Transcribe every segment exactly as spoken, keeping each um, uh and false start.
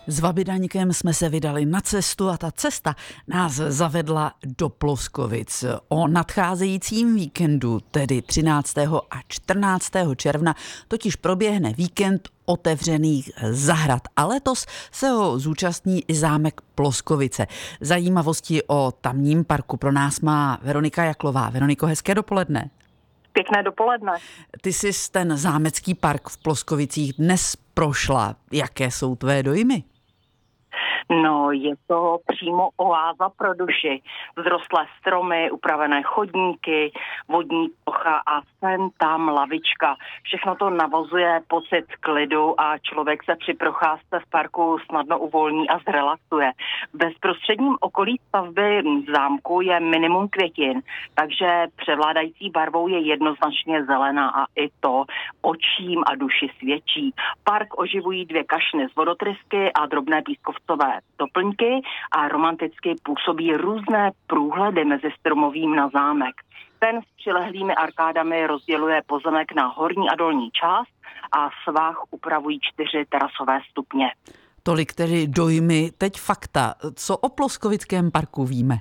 S Vabydaňkem jsme se vydali na cestu a ta cesta nás zavedla do Ploskovic. O nadcházejícím víkendu, tedy třináctého a čtrnáctého června, totiž proběhne víkend otevřených zahrad. A letos se ho zúčastní i zámek Ploskovice. Zajímavosti o tamním parku pro nás má Veronika Jaklová. Veroniko, hezké dopoledne. Pěkné dopoledne. Ty jsi ten zámecký park v Ploskovicích dnes prošla. Jaké jsou tvé dojmy? No, je to přímo oáza pro duši. Vzrostlé stromy, upravené chodníky, vodní plocha a sem tam lavička. Všechno to navozuje pocit klidu a člověk se při procházce v parku snadno uvolní a zrelaxuje. V bezprostředním okolí stavby zámku je minimum květin, takže převládající barvou je jednoznačně zelená a i to očím a duši svědčí. Park oživují dvě kašny z vodotrysky a drobné pískovcové doplňky a romanticky působí různé průhledy mezi stromovým na zámek. Ten s přilehlými arkádami rozděluje pozemek na horní a dolní část a svah upravují čtyři terasové stupně. Tolik tedy dojmy, teď fakta. Co o Ploskovickém parku víme?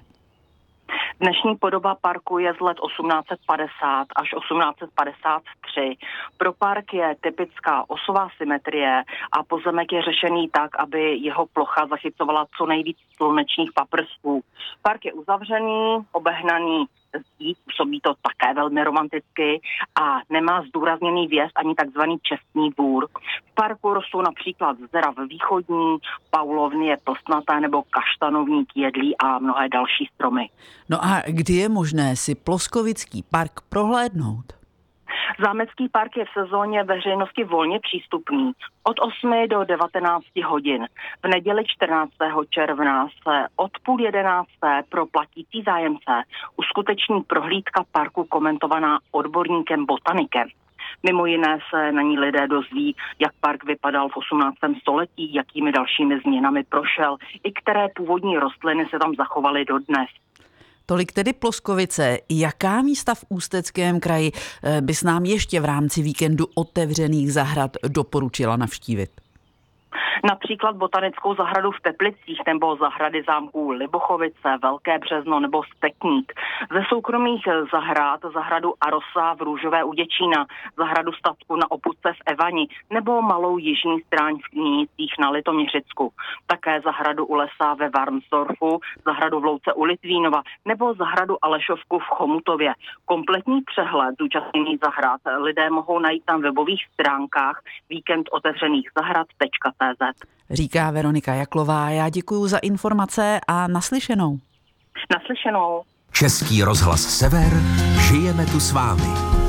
Dnešní podoba parku je z let osmnáct set padesát až osmnáct set padesát tři. Pro park je typická osová symetrie a pozemek je řešený tak, aby jeho plocha zachycovala co nejvíc slunečních paprsků. Park je uzavřený, obehnaný zdí, působí to také velmi romanticky a nemá zdůrazněný vjezd ani takzvaný čestný dvůr. V parku rostou například zdrav východní, paulovnie plstnaté nebo kaštanovník jedlí a mnohé další stromy. No a kdy je možné si Ploskovický park prohlédnout? Zámecký park je v sezóně veřejnosti volně přístupný od osmi do devatenácti hodin. V neděli čtrnáctého června se od půl jedenácté pro platící zájemce uskuteční prohlídka parku komentovaná odborníkem botanikem. Mimo jiné se na ní lidé dozví, jak park vypadal v osmnáctém století, jakými dalšími změnami prošel i které původní rostliny se tam zachovaly dodnes. Tolik tedy Ploskovice. Jaká místa v Ústeckém kraji bys nám ještě v rámci víkendu otevřených zahrad doporučila navštívit? Například botanickou zahradu v Teplicích nebo zahrady zámků Libochovice, Velké Březno nebo Stekník. Ze soukromých zahrad zahradu Arosa v Růžové u Děčína, zahradu statku na Oputce v Evani nebo malou jižní stráň v Knínicích na Litoměřicku. Také zahradu u Lesa ve Varnsdorfu, zahradu v Louce u Litvínova nebo zahradu Alešovku v Chomutově. Kompletní přehled zúčastněných zahrad lidé mohou najít na webových stránkách víkend otevřených zahrad tečka cé zet. Říká Veronika Jaklová. Já děkuju za informace a naslyšenou. Naslyšenou. Český rozhlas Sever, žijeme tu s vámi.